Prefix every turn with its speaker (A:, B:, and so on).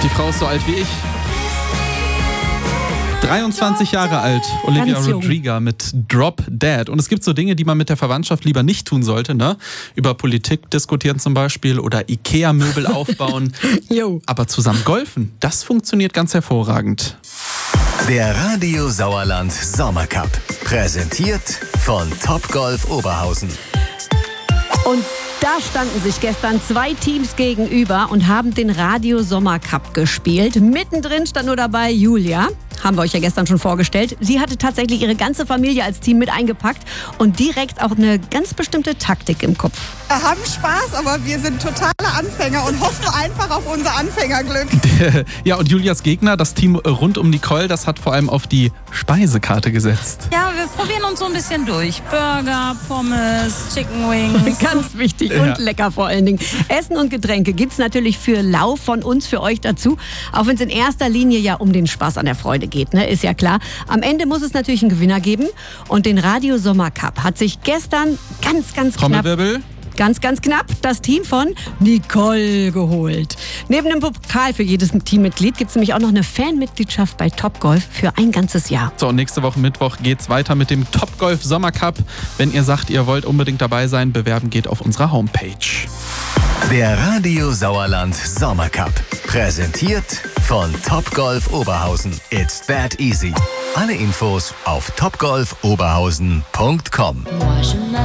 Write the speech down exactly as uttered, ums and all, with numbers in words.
A: Die Frau ist so alt wie ich. dreiundzwanzig Jahre alt, Olivia Rodrigo mit Drop Dead. Und es gibt so Dinge, die man mit der Verwandtschaft lieber nicht tun sollte, ne? Über Politik diskutieren zum Beispiel oder Ikea-Möbel aufbauen. Aber zusammen golfen, das funktioniert ganz hervorragend.
B: Der Radio Sauerland Sommercup. Präsentiert von Topgolf Oberhausen.
C: Und da standen sich gestern zwei Teams gegenüber und haben den Radio Sommercup gespielt. Mittendrin stand nur dabei Julia. Haben wir euch ja gestern schon vorgestellt. Sie hatte tatsächlich ihre ganze Familie als Team mit eingepackt und direkt auch eine ganz bestimmte Taktik im Kopf.
D: Wir haben Spaß, aber wir sind totale Anfänger und hoffen einfach auf unser Anfängerglück.
A: Ja, und Julias Gegner, das Team rund um Nicole, das hat vor allem auf die Speisekarte gesetzt.
E: Ja, wir probieren uns so ein bisschen durch. Burger, Pommes, Chicken Wings.
C: Ganz wichtig
A: Ja.
C: und lecker vor allen Dingen. Essen und Getränke gibt's natürlich für lau von uns, für euch dazu. Auch wenn es in erster Linie ja um den Spaß an der Freude geht, ne? Ist ja klar. Am Ende muss es natürlich einen Gewinner geben. Und den Radio Sommercup hat sich gestern ganz, ganz knapp...
A: Trommelwirbel.
C: Ganz, ganz knapp das Team von Nicole geholt. Neben dem Pokal für jedes Teammitglied gibt es nämlich auch noch eine Fanmitgliedschaft bei Topgolf für ein ganzes Jahr.
A: So, und nächste Woche Mittwoch geht's weiter mit dem Topgolf Sommercup. Wenn ihr sagt, ihr wollt unbedingt dabei sein, bewerben geht auf unserer Homepage.
B: Der Radio Sauerland Sommercup. Präsentiert von Topgolf Oberhausen. It's that easy. Alle Infos auf topgolf oberhausen punkt com.